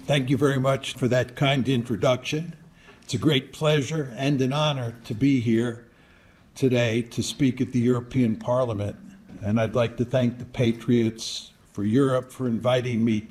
Thank you very much for that kind introduction. It's a great pleasure and an honor to be here today to speak at the European Parliament. And I'd like to thank the Patriots for Europe for inviting me